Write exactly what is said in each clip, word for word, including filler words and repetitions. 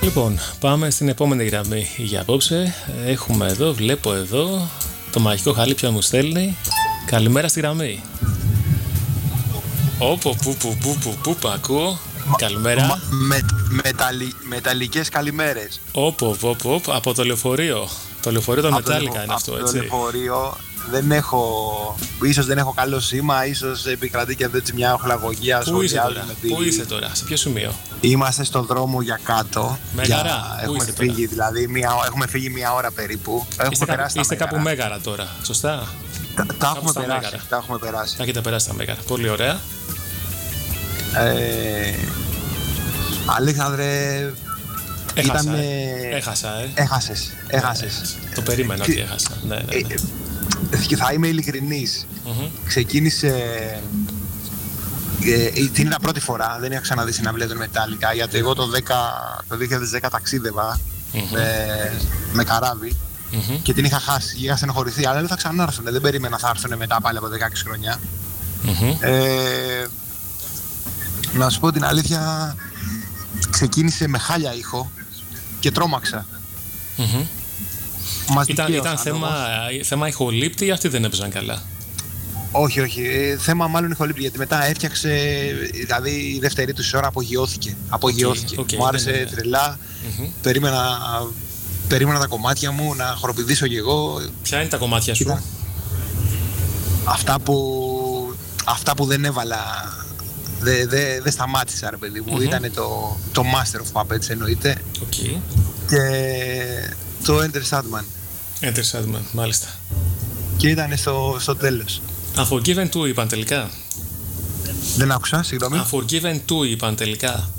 Λοιπόν, πάμε στην επόμενη γραμμή για απόψε. Έχουμε εδώ, βλέπω εδώ, το μαγικό χαλί πια μου στέλνει. Καλημέρα στη γραμμή. Όπο, που, που, που, που, που, που, ακούω. Καλημέρα. Μα, με, μεταλλι, μεταλλικές καλημέρες. Όπο, όπο, όπο, από το λεωφορείο. Το λεωφορείο των Μετάλλικα είναι αυτό, από έτσι. Το λεωφορείο δεν έχω, ίσως δεν έχω καλό σήμα, ίσως επικρατεί και εδώ μια οχλαγωγία. Πού είσαι τώρα, τη... πού είσαι τώρα, σε ποιο σημείο? Είμαστε στον δρόμο για κάτω. Μέγαρα, για... πού έχουμε είστε φύγει, τώρα? Δηλαδή, μια... έχουμε φύγει μια ώρα περίπου. Είστε, κάπου, είστε κάπου Μέγαρα τώρα, σωστά? Τα, τα, έχουμε περάσει, τα έχουμε περάσει. Τα έχετε περάσει τα Μέγαρα, πολύ ωραία. Ε, Αλέξανδρε, έχασα, ήταν... ε. έχασα, ε. Έχασες, έχασες. Ε, το περίμενα ότι έχασα, ναι, ναι, ναι. Ε, θα είμαι ειλικρινής. Mm-hmm. Ξεκίνησε... Ε, την είδα πρώτη φορά, δεν είχα ξαναδεί συναυλία των Μετάλλικα, γιατί εγώ το, δέκα, το δύο χιλιάδες δέκα ταξίδευα mm-hmm. με, με καράβι mm-hmm. και την είχα χάσει, είχα στενοχωρηθεί, αλλά δεν θα ξανάρθουν, δεν περίμενα να θα έρθουν μετά πάλι από δεκαέξι χρόνια. Mm-hmm. Ε, να σου πω την αλήθεια, ξεκίνησε με χάλια ήχο και τρόμαξα. Mm-hmm. Ήταν, ήταν θέμα, θέμα ηχολήπτη ή αυτοί δεν έπαιζαν καλά? Όχι, όχι. Ε, θέμα μάλλον ηχολήπτη, γιατί μετά έφτιαξε, δηλαδή η δεύτερη του ώρα απογειώθηκε. Απογειώθηκε. Okay, okay, μου άρεσε ναι, ναι. τρελά. Mm-hmm. Περίμενα, περίμενα τα κομμάτια μου, να χοροπηδήσω κι εγώ. Ποια είναι τα κομμάτια σου? Ήταν αυτά που, αυτά που δεν έβαλα, δεν δε, δε σταμάτησα, ρε παιδί μου. Mm-hmm. Ήταν το, το Master of Puppets, εννοείται. Okay. Και το Enter Sandman. Enter Sandman, μάλιστα. Και ήταν στο, στο τέλος. Unforgiven two είπαν τελικά. Δεν άκουσα, συγγνώμη. Unforgiven two είπαν τελικά.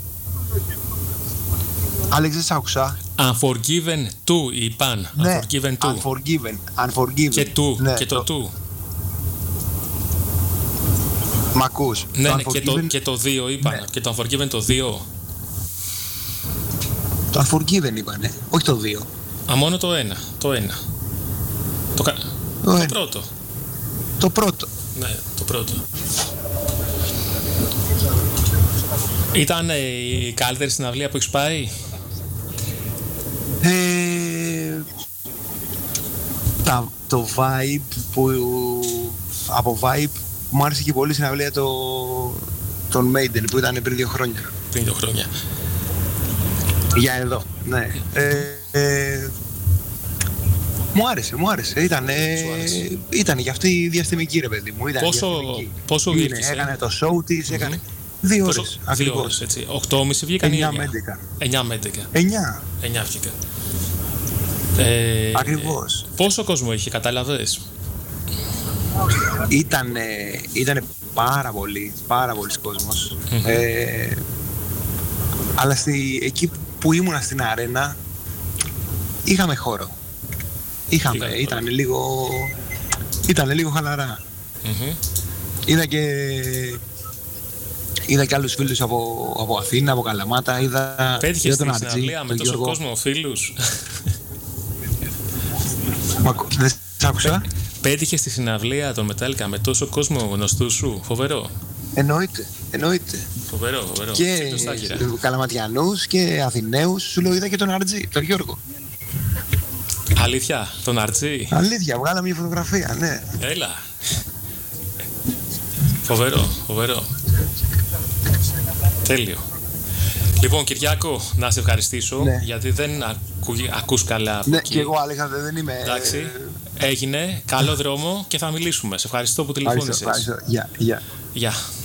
Άλεξ, δεν σ' άκουσα. Unforgiven two είπαν. Ναι, Unforgiven two. Unforgiven. Unforgiven. Και two, ναι, και το two. Μ' ακούς. Ναι, το ναι, Unforgiven... και το, και το δύο είπαν. Ναι. Και το Unforgiven το δύο. Το Unforgiven είπανε, όχι το δύο. Α, μόνο το ένα. Το ένα. Το, κα... το, το πρώτο. Το πρώτο. Ναι, το πρώτο. Ήταν ε, η καλύτερη συναυλία που έχεις πάει? Ε, τα, το vibe που... Από vibe μου άρεσε και πολύ η συναυλία το, τον Maiden που ήταν πριν δύο χρόνια. Πριν δύο χρόνια. Για εδώ, ναι. Ε, ε, μου άρεσε, μου άρεσε. Ήτανε, ήτανε για αυτή η διαστημική, ρε παιδί μου. Ήτανε πόσο πόσο βγήκε? Έκανε το show της, έκανε mm-hmm. δύο ώρες. Πόσο, δύο ώρες, έτσι. οκτώ και μισή βγήκαν ή εννιά με έντεκα. εννιά με έντεκα. εννιά. εννιά βγήκαν. Ε, Ακριβώς. Πόσο κόσμο είχε, κατάλαβες? Ήτανε, ήτανε πάρα πολύ, πάρα πολλοί κόσμος. Mm-hmm. Ε, αλλά στη, εκεί που ήμουνα στην αρένα, είχαμε χώρο. Είχαμε, ήταν λίγο, ήταν λίγο χαλαρά. Mm-hmm. Είδα και, είδα και άλλους φίλους από, από Αθήνα, από Καλαμάτα. Είδα, πέτυχες στη συναυλία με τόσο κόσμο φίλους? Μα, δεν σ' άκουσα. Πέτυχες στη συναυλία των Μετάλλικα με τόσο κόσμο γνωστού σου? Φοβερό. Εννοείται, εννοείται. Φοβερό, φοβερό. Και Καλαματιανούς και Αθηναίους. Σου λέω, είδα και τον Αρτζή, τον Γιώργο. Αλήθεια, τον Αρτζή? Αλήθεια, βγάλαμε μια φωτογραφία, ναι. Έλα. Φοβερό, φοβερό. Τέλειο. Λοιπόν, Κυριάκο, να σε ευχαριστήσω, ναι. γιατί δεν ακού, ακούς καλά από ναι, εκεί. Και εγώ, Αλέξανδρε, δεν είμαι... Εντάξει, έγινε, καλό δρόμο και θα μιλήσουμε. Σε ευχαριστώ που τηλεφώνησες. Ευχαριστώ, ευχαριστώ. Γεια, γεια. Γεια.